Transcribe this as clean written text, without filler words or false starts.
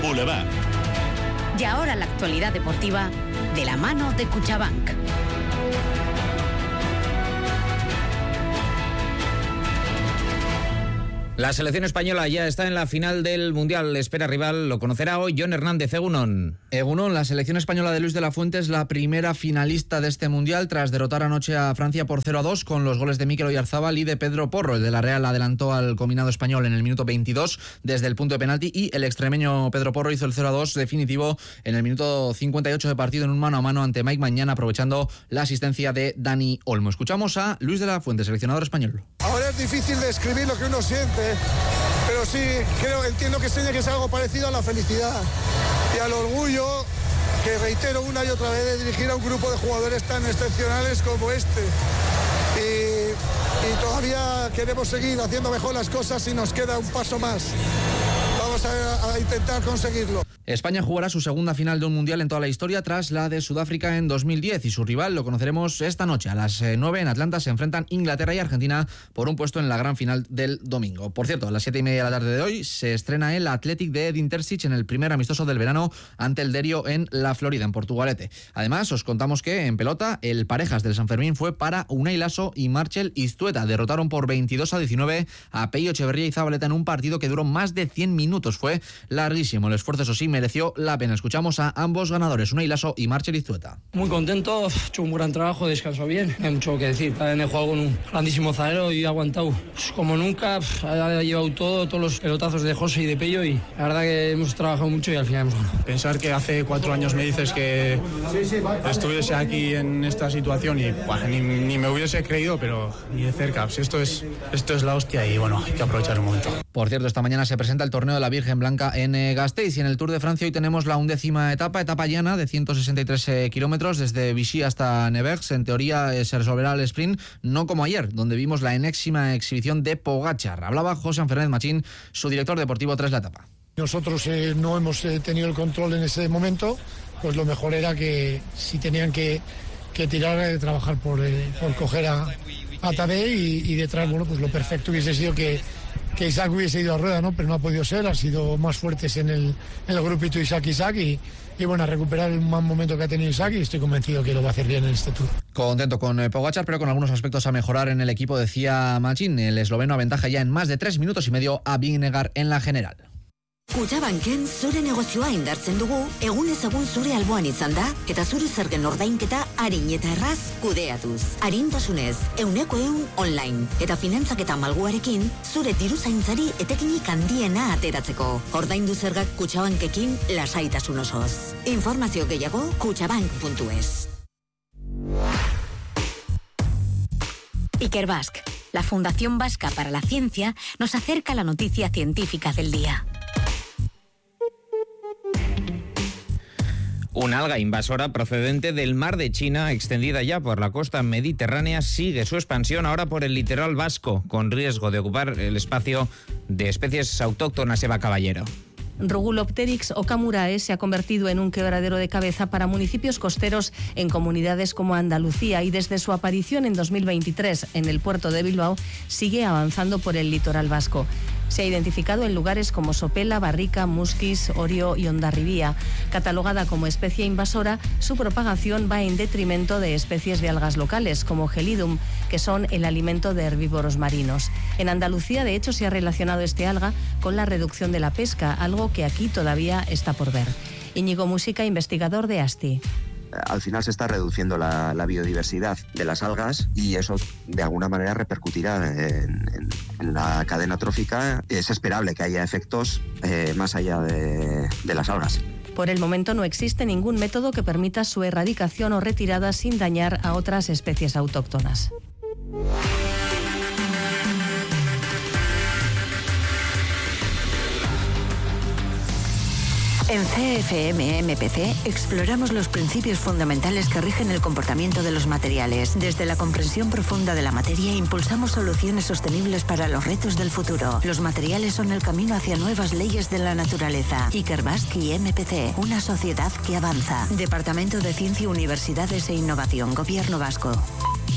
Boulevard. Y ahora la actualidad deportiva de la mano de Cuchabank. La selección española ya está en la final del Mundial. Espera rival, lo conocerá hoy Jon Hernández. Egunon. Egunon, la selección española de Luis de la Fuente es la primera finalista de este Mundial tras derrotar anoche a Francia por 0-2 con los goles de Mikel Oyarzabal y de Pedro Porro. El de la Real adelantó al combinado español en el minuto 22 desde el punto de penalti y el extremeño Pedro Porro hizo el 0-2 definitivo en el minuto 58 de partido en un mano a mano ante Mike Mañana, aprovechando la asistencia de Dani Olmo. Escuchamos a Luis de la Fuente, seleccionador español. Ahora es difícil describir lo que uno siente, pero sí entiendo que es algo parecido a la felicidad y al orgullo que reitero una y otra vez de dirigir a un grupo de jugadores tan excepcionales como este. Y todavía queremos seguir haciendo mejor las cosas y nos queda un paso más. Vamos a intentar conseguirlo. España jugará su segunda final de un mundial en toda la historia tras la de Sudáfrica en 2010 y su rival lo conoceremos esta noche. A las 9 en Atlanta se enfrentan Inglaterra y Argentina por un puesto en la gran final del domingo. Por cierto, a las 7:30 de la tarde de hoy se estrena el Athletic de Edin Terzic en el primer amistoso del verano ante el Derio en la Florida, en Portugalete. Además, os contamos que en pelota el parejas del San Fermín fue para Unai Laso y Marcel Iztueta. Derrotaron por 22-19 a Peio Echeverría y Zabaleta en un partido que duró más de 100 minutos. Fue larguísimo. El esfuerzo, eso sí, mereció la pena. Escuchamos a ambos ganadores, Unai Laso y Marcel Iztueta. Muy contento, he hecho un gran trabajo, descansó bien, no hay mucho que decir. También he jugado con un grandísimo zaguero y he aguantado como nunca, ha llevado todos los pelotazos de José y de Pello y la verdad que hemos trabajado mucho y al final hemos ganado. Pensar que hace 4 años me dices que estuviese aquí en esta situación y ni me hubiese creído, pero ni de cerca. Pues esto es la hostia y bueno, hay que aprovechar el momento. Por cierto, esta mañana se presenta el torneo de la Virgen Blanca en Gasteiz y en el Tour de Francia hoy tenemos la 11ª etapa llana de 163 kilómetros desde Vichy hasta Nevers. En teoría se resolverá el sprint, no como ayer, donde vimos la enésima exhibición de Pogačar. Hablaba José Fernández Machín, su director deportivo tras la etapa. Nosotros no hemos tenido el control en ese momento, pues lo mejor era que si tenían que tirar, trabajar por coger a Tadej y detrás, bueno, pues lo perfecto hubiese sido que Isaac hubiese ido a rueda, ¿no? Pero no ha podido ser, han sido más fuertes en el grupito Isaac y bueno, a recuperar el mal momento que ha tenido Isaac y estoy convencido que lo va a hacer bien en este Tour. Contento con Pogačar, pero con algunos aspectos a mejorar en el equipo, decía Machín. El esloveno aventaja ya en más de 3 minutos y medio a Vingegaard en la general. Kutxabanken zure negozioa indartzen dugu, egunez egun zure alboan izan da, eta zure zergen ordainketa arin eta erraz kudeatuz. Arintasunez, 100% online, eta finantzaketa malguarekin, zure diruzaintzari etekinik handiena ateratzeko. Ordaindu zergak Kutxabankekin lasaitasun osoz. Informazio gehiago kutxabank.es. Ikerbasque, la Fundación Vasca para la Ciencia, nos acerca la noticia científica del día. Una alga invasora procedente del mar de China, extendida ya por la costa mediterránea, sigue su expansión ahora por el litoral vasco, con riesgo de ocupar el espacio de especies autóctonas. Eva Caballero. Rugulopteryx okamurae se ha convertido en un quebradero de cabeza para municipios costeros en comunidades como Andalucía y desde su aparición en 2023 en el puerto de Bilbao sigue avanzando por el litoral vasco. Se ha identificado en lugares como Sopela, Barrica, Musquis, Orio y Hondarribía. Catalogada como especie invasora, su propagación va en detrimento de especies de algas locales como Gelidum, que son el alimento de herbívoros marinos. En Andalucía, de hecho, se ha relacionado este alga con la reducción de la pesca, algo que aquí todavía está por ver. Íñigo Música, investigador de ASTI. Al final se está reduciendo la biodiversidad de las algas y eso de alguna manera repercutirá en la cadena trófica. Es esperable que haya efectos más allá de las algas. Por el momento no existe ningún método que permita su erradicación o retirada sin dañar a otras especies autóctonas. En CFM MPC exploramos los principios fundamentales que rigen el comportamiento de los materiales. Desde la comprensión profunda de la materia impulsamos soluciones sostenibles para los retos del futuro. Los materiales son el camino hacia nuevas leyes de la naturaleza. Ikerbasque y MPC, una sociedad que avanza. Departamento de Ciencia, Universidades e Innovación, Gobierno Vasco.